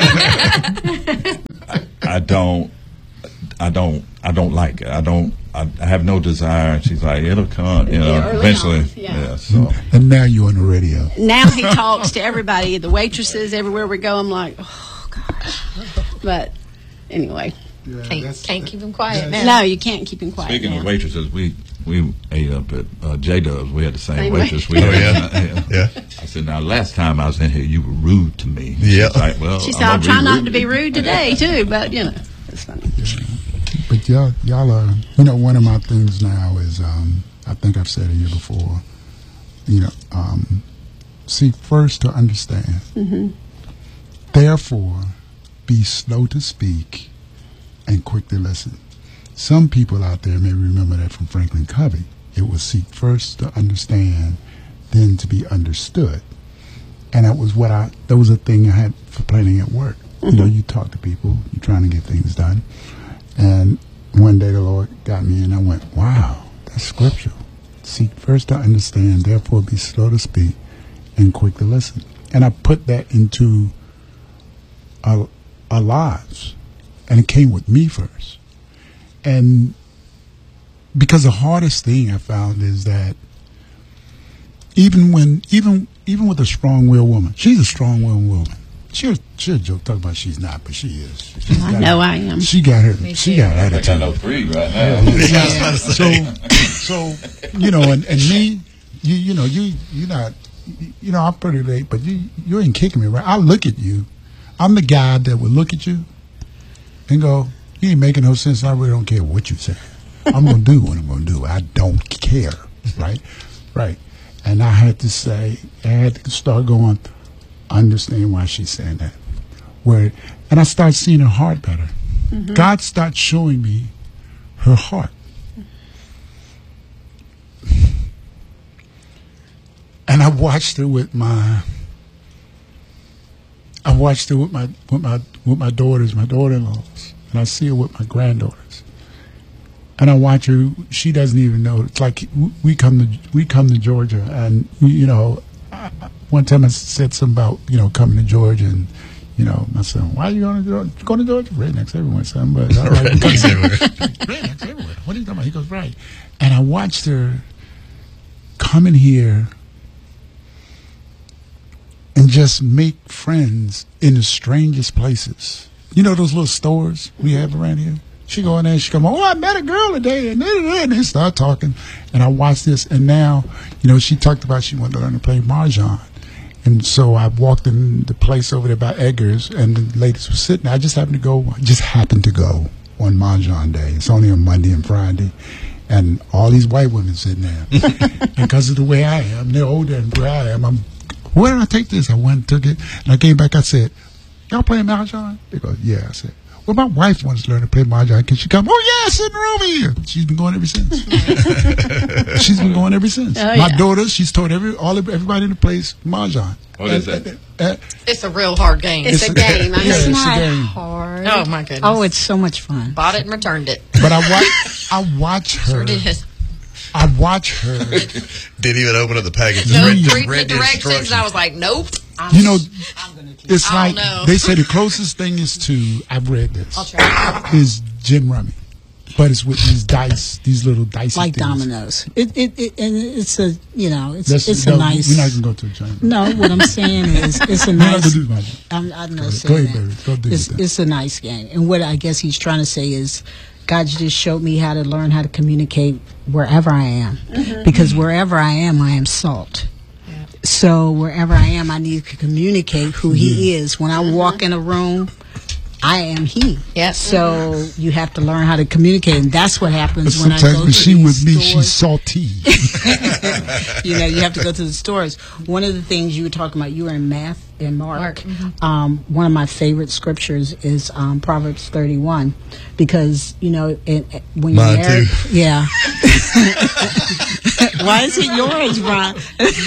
I, I don't I don't I don't like it. I don't I, I have no desire. And she's like, it'll come, you know, Yeah, early eventually. on, yeah. Yeah, so And now you're on the radio. Now he talks to everybody, the waitresses, everywhere we go. I'm like, oh, gosh. But anyway. Yeah, Can't, that's- can't keep him quiet now. No, you can't keep him quiet speaking now. of waitresses, we we ate up at uh, J Dubs. We had the same, Same waitress. way. We Oh, had. yeah. Yeah. I said, now last time I was in here, you were rude to me. Yeah. She's like, well, She said, I'm I'm gonna trying not rude to be rude today, too, but, you know, it's funny. But y'all, y'all are, you know, one of my things now is, um, I think I've said it here before, you know, um, seek first to understand. Mm-hmm. Therefore, be slow to speak and quick to listen. Some people out there may remember that from Franklin Covey. It was seek first to understand, then to be understood. And that was what I, that was a thing I had for planning at work. Mm-hmm. You know, you talk to people, you're trying to get things done. And one day the Lord got me and I went, wow, that's scriptural. Seek first to understand, therefore be slow to speak and quick to listen. And I put that into our, our lives. And it came with me first. And because the hardest thing I found is that even when, even even with a strong-willed woman, she's a strong-willed woman. She'll, she'll joke, talk about she's not, but she is. She's I got know her- I am. She got her, Me she too. got I think I attitude. know three right now. Yeah, I was about to say. So, so you know, and, and me, you you know, you you not, you know, I'm pretty late, but you you ain't kicking me, right? I look at you. I'm the guy that would look at you and go, you ain't making no sense. I really don't care what you say. I'm gonna do what I'm gonna do. I don't care, right? Right. And I had to say, I had to start going, understand why she's saying that. Where, and I start seeing her heart better. Mm-hmm. God starts showing me her heart. And I watched her with my, I watched her with my with my with my daughters, my daughter-in-laws, and I see her with my granddaughters. And I watch her. She doesn't even know. It's like we come to we come to Georgia, and you know, I, one time I said something about you know coming to Georgia, and you know, my son, why are you going to Georgia? Going to Georgia? Rednecks everywhere, son. But I'm like, Rednecks everywhere. Rednecks everywhere. What are you talking about? He goes, right. And I watched her come in here and just make friends in the strangest places. You know those little stores we have around here? She go in there and she come, oh, I met a girl today, and then they start talking. And I watched this, and now, you know, she talked about she wanted to learn to play Mahjong. And so I walked in the place over there by Edgar's, and the ladies were sitting there. I just happened to go, I just happened to go on Mahjong Day. It's only on Monday and Friday. And all these white women sitting there. And because of the way I am, they're older than where I am, I'm, where did I take this? I went and took it, and I came back, I said, y'all playing Mahjong? They go, yeah. I said, well, my wife wants to learn to play Mahjong. Can she come? Oh, yeah, sit in the room here. She's been going ever since. She's been going ever since. Oh, my yeah. daughter, she's taught every all of, everybody in the place Mahjong. What is And- that? and- and- It's a real hard game. It's a game. I yeah, know. it's a not game. hard. Oh my goodness. Oh, it's so much fun. Bought it and returned it. But I watch, I watch her. Sure did. I watch her. Didn't even open up the package. Just No, read, just read the read the directions, instructions. and I was like, nope. You know, it's I like don't know. they say the closest thing is to. I've read this. I'll try. Is gin rummy, but it's with these dice, these little dice. Like dominoes. It, it, it, and it's a, you know, it's That's, it's no, a nice. We're not gonna go to a giant. No, what I'm saying is, it's a We're not nice. gonna do magic. I'm, I'm not Go saying ahead, baby. that. Go do It's, it then. it's a nice game, and what I guess he's trying to say is, God just showed me how to learn how to communicate wherever I am, because wherever I am, I am salt. So wherever I am, I need to communicate who He is. When I walk in a room, I am he. Yep. So you have to learn how to communicate, and that's what happens when I Sometimes go when to she these with me, stores. she's salty. You know, you have to go to the stores. One of the things you were talking about, you were in math and Mark. Mark, mhm. Um, one of my favorite scriptures is um, Proverbs thirty-one, because you know, it, it, when you're Mine married, too. yeah. Why is it yours, Brian?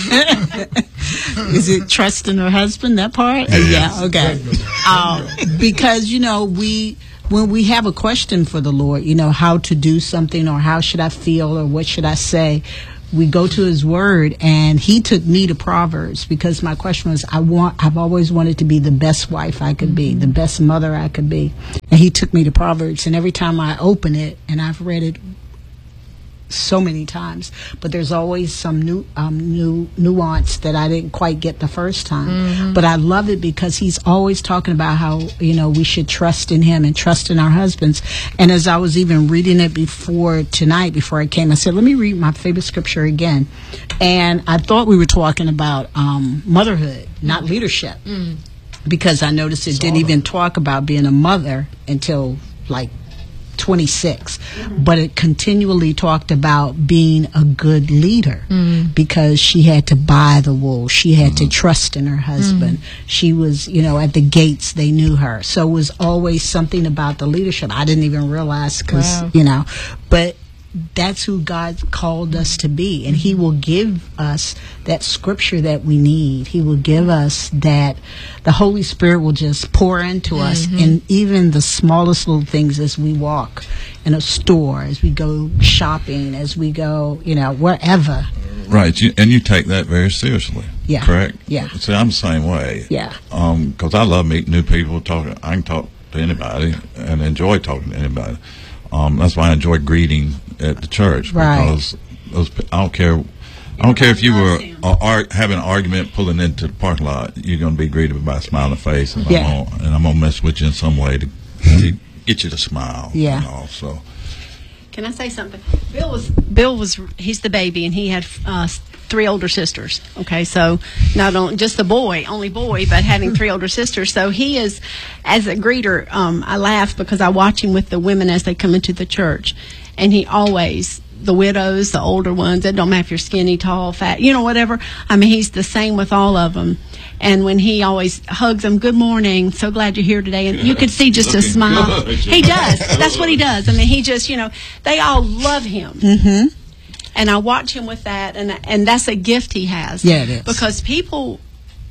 Is it trust in her husband? That part? Uh, yeah. Okay. Um, because you know we. When we have a question for the Lord, you know, how to do something or how should I feel or what should I say, we go to his word, and he took me to Proverbs, because my question was, I want, I've always wanted to be the best wife I could be, the best mother I could be. And he took me to Proverbs, and every time I open it, and I've read it so many times, but there's always some new um, new nuance that I didn't quite get the first time. Mm-hmm. But I love it because he's always talking about how, you know, we should trust in him and trust in our husbands. And as I was even reading it before tonight, before I came, I said, let me read my favorite scripture again. And I thought we were talking about um, motherhood, not leadership, mm. because I noticed it didn't even talk about being a mother until like twenty-six, mm-hmm. but it continually talked about being a good leader, mm. because she had to buy the wool, she had mm-hmm. to trust in her husband, mm. she was, you know, at the gates they knew her, so it was always something about the leadership I didn't even realize, because wow. you know, but that's who God called us to be, and he will give us that scripture that we need. He will give us that, the Holy Spirit will just pour into mm-hmm. us in even the smallest little things, as we walk in a store, as we go shopping, as we go, you know, wherever. Right, you, and you take that very seriously. Yeah. Correct? Yeah. See, I'm the same way. Yeah. Um, because I love meeting new people, talking. I can talk to anybody and enjoy talking to anybody. Um, that's why I enjoy greeting at the church, right. because those, I don't care. I don't care if you were uh, ar- having an argument pulling into the parking lot. You're going to be greeted by a smiling face, and, yeah. I'm gonna, and I'm going to mess with you in some way to, to get you to smile. Yeah. You know, so. Can I say something? Bill was Bill was he's the baby, and he had uh, three older sisters. Okay, so not only just the boy, only boy, but having three older sisters. So he is, as a greeter, um, I laugh because I watch him with the women as they come into the church, and he always, the widows, the older ones, it don't matter if you're skinny, tall, fat, you know, whatever. I mean, he's the same with all of them. And when he always hugs them, good morning, so glad you're here today. And you could see just a smile. He does. That's what he does. I mean, he just, you know, they all love him. Mm-hmm. And I watch him with that, and and that's a gift he has. Yeah, it is. Because people,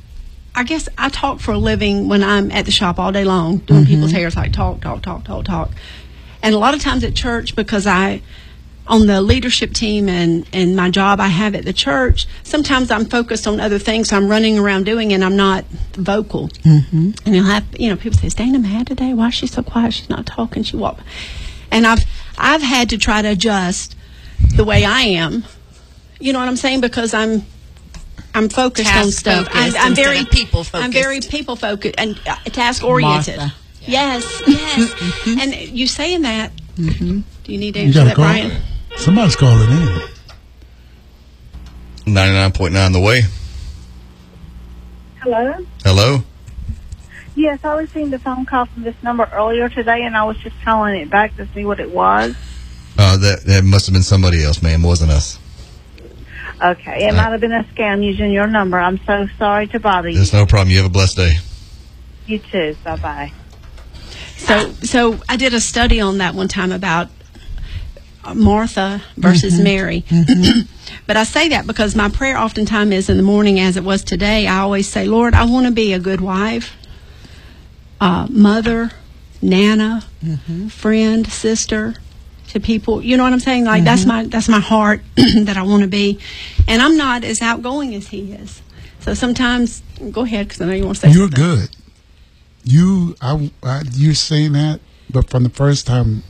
I guess I talk for a living when I'm at the shop all day long, doing mm-hmm. people's hair. It's like talk, talk, talk, talk, talk. And a lot of times at church, because I, on the leadership team and, and my job I have at the church, sometimes I'm focused on other things I'm running around doing, and I'm not vocal. Mm-hmm. And you'll have, you know, people say, is Dana mad today? Why is she so quiet? She's not talking. She walked. And I've, I've had to try to adjust the way I am. You know what I'm saying? Because I'm, I'm focused Task on stuff. focused I'm, I'm instead very of people focused. I'm very people focused and uh, task oriented. Martha. Yes, yes. Mm-hmm. And you saying that? Mm-hmm. Do you need to You answer got that, to call. Brian? Somebody's calling in. ninety-nine point nine The Way. Hello? Hello? Yes, I received a phone call from this number earlier today, and I was just calling it back to see what it was. Uh, that, that must have been somebody else, ma'am. It wasn't us. Okay, it Uh, might have been a scam using your number. I'm so sorry to bother you. There's no problem. You have a blessed day. You too. Bye-bye. So, so I did a study on that one time about Martha versus Mm-hmm. Mary. Mm-hmm. But I say that because my prayer oftentimes is in the morning, as it was today. I always say, Lord, I want to be a good wife, uh, mother, nana, Mm-hmm. friend, sister to people. You know what I'm saying? Like Mm-hmm. that's my that's my heart that I want to be. And I'm not as outgoing as he is. So sometimes, go ahead, because I know you want to say You're something. good. You, I, I, you're saying that, but from the first time,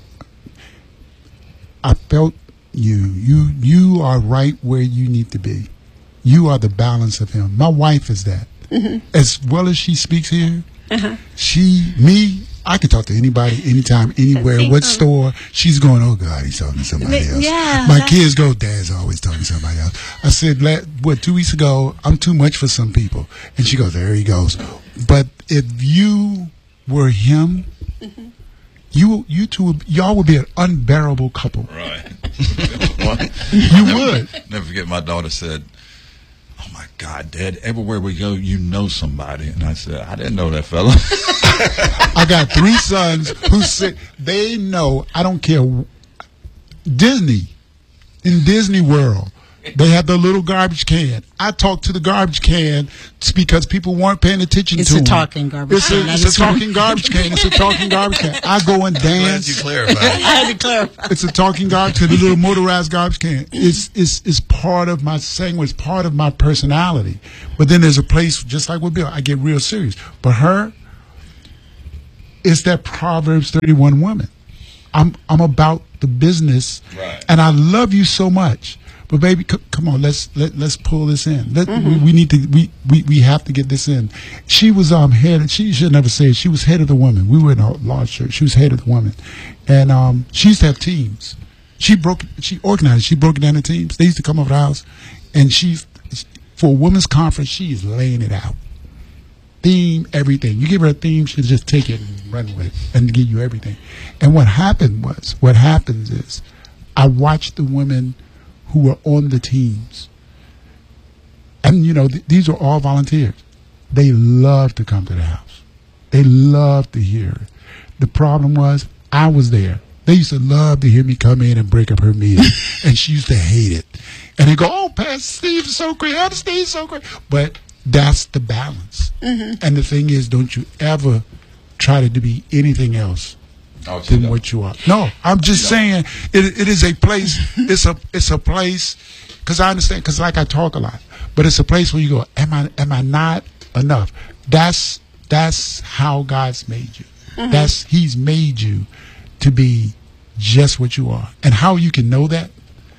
I felt you. You, you are right where you need to be. You are the balance of him. My wife is that. Mm-hmm. As well as she speaks here, Uh-huh. she, me, I can talk to anybody, anytime, anywhere, See, what uh, store. She's going, oh God, he's talking to somebody else. Yeah, My that's- kids go, Dad's always talking to somebody else. I said, la- what, two weeks ago, I'm too much for some people. And she goes, there he goes. But if you were him, you you two would- y'all would be an unbearable couple. Right. You would. Never forget, my daughter said, "Oh my God, Dad! Everywhere we go, you know somebody." And I said, "I didn't know that fella." I got three sons who say they know. I don't care. Disney, in Disney World, they have the little garbage can. I talked to the garbage can because people weren't paying attention It's to a them. talking garbage It's can. a, That it's a is true. talking garbage can. It's a talking garbage can. I go and Glad dance. you clarified. I had to clarify. It's a talking garbage can, the little motorized garbage can. It's, it's, it's part of my saying, it's part of my personality. But then there's a place, just like with Bill, I get real serious. But her, it's that Proverbs thirty-one woman. I'm, I'm about the business. Right. And I love you so much. But baby, c- come on, let's let let's pull this in. Let, we, we need to we, we, we have to get this in. She was um head. She should never say it. She was head of the woman. We were in a large church. She was head of the woman, and um she used to have teams. She broke. She organized. She broke it down in teams. They used to come over the house, and she for a women's conference. She is laying it out. Theme, everything. You give her a theme, she'll just take it and run with it and give you everything. And what happened was, what happens is, I watched the women who were on the teams. And, you know, th- these are all volunteers. They love to come to the house. They love to hear it. The problem was, I was there. They used to love to hear me come in and break up her meal. And she used to hate it. And they go, oh, Pastor Steve is so great. Pastor Steve is so great. But that's the balance. Mm-hmm. And the thing is, don't you ever try to be anything else Oh, she than don't. what you are. No, I'm just saying it, it is a place. It's a it's a place because I understand because like I talk a lot, but it's a place where you go. Am I am I not enough? That's that's how God's made you. Mm-hmm. That's He's made you to be just what you are. And how you can know that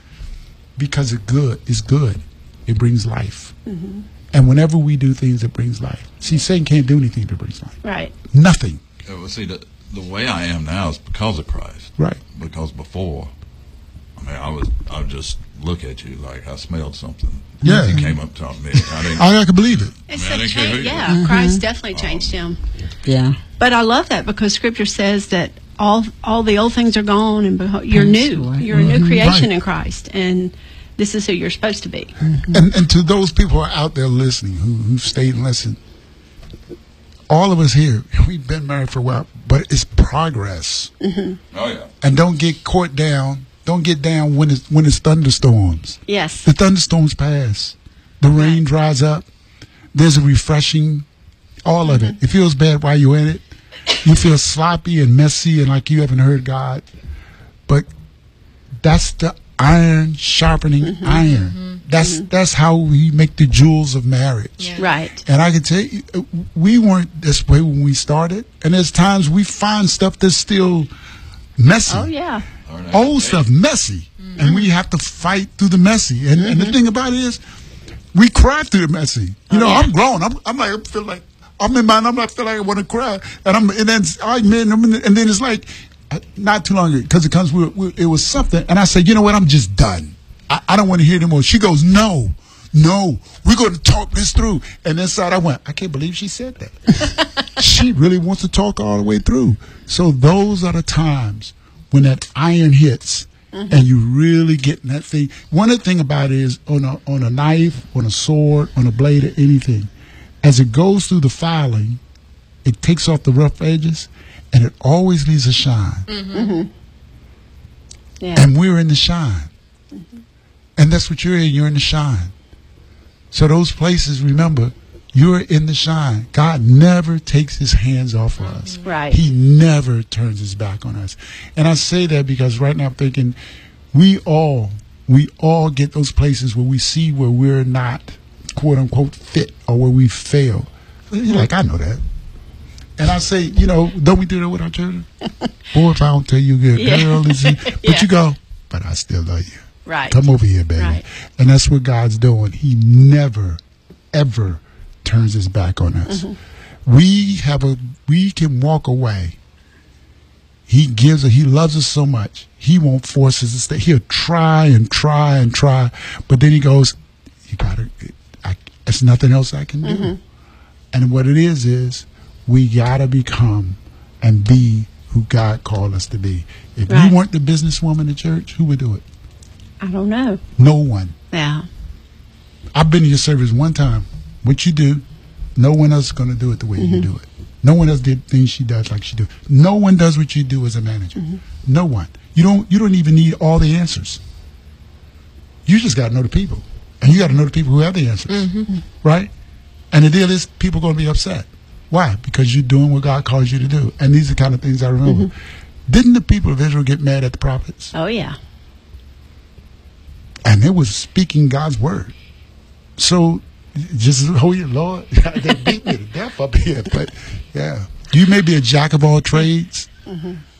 because it's good. It's good. It brings life. Mm-hmm. And whenever we do things that brings life, see, Satan can't do anything that brings life. Right. Nothing. Yeah, well, see, the, the way I am now is because of Christ. Right. Because before, I mean, I was I would just look at you like I smelled something. Yeah. You came up and talked to me. I didn't. I, I can believe it. It's I mean, I a didn't care who change. you Yeah, were. Christ definitely changed him. Yeah. But I love that because Scripture says that all all the old things are gone and behold, you're Yes, new. right. You're a new creation Right. in Christ, and this is who you're supposed to be. And, and to those people who are out there listening, who, who stayed and listened, all of us here, we've been married for a while, but it's progress. Oh yeah. And don't get caught down. Don't get down when it's when it's thunderstorms. Yes. The thunderstorms pass. The rain dries up. There's a refreshing, all of it. It feels bad while you're in it. You feel sloppy and messy and like you haven't heard God. But that's the iron sharpening iron. That's that's how we make the jewels of marriage. Yeah. Right. And I can tell you, uh, we weren't this way when we started. And there's times we find stuff that's still messy. Oh yeah. Old stuff messy. And we have to fight through the messy. And, and the thing about it is, we cry through the messy. You know, yeah. I'm grown. I'm, I'm like, I feel like, I'm in mine. I'm like, I feel like I want to cry. And I'm, and then, all right, man, I'm in the- and then it's like, uh, not too long ago, because it comes with, with, it was something. And I said, you know what? I'm just done. I, I don't want to hear anymore. She goes, no, no, we're going to talk this through. And inside I went, I can't believe she said that. She really wants to talk all the way through. So those are the times when that iron hits and you really get in that thing. One of the thing about it is on a, on a knife, on a sword, on a blade or anything, as it goes through the filing, it takes off the rough edges and it always leaves a shine. Yeah. And we're in the shine. And that's what you're in. You're in the shine. So those places, remember, you're in the shine. God never takes his hands off of us. Right. He never turns his back on us. And I say that because right now I'm thinking we all, we all get those places where we see where we're not, quote unquote, fit or where we fail. You're like, I know that. And I say, you know, don't we do that with our children? Boy, if I don't tell you you're a Yeah. girl, is it? But Yeah. you go, but I still love you. Right. Come over here, baby. Right. And that's what God's doing. He never, ever turns his back on us. We have a, we can walk away. He gives us, he loves us so much. He won't force us to stay. He'll try and try and try. But then he goes, you gotta, I, there's nothing else I can do. And what it is, is we gotta become and be who God called us to be. If Right. you weren't the businesswoman in church, who would do it? I don't know. No one. Yeah. I've been to your service one time. What you do, no one else is going to do it the way Mm-hmm. you do it. No one else did things she does like she do. No one does what you do as a manager. Mm-hmm. No one. You don't. You don't even need all the answers. You just got to know the people, and you got to know the people who have the answers, Mm-hmm. right? And the deal is, people are going to be upset. Why? Because you're doing what God calls you to do. And these are the kind of things I remember. Mm-hmm. Didn't the people of Israel get mad at the prophets? Oh, yeah. And it was speaking God's word. So just hold your Lord. They beat me to death up here. But yeah, you may be a jack of all trades,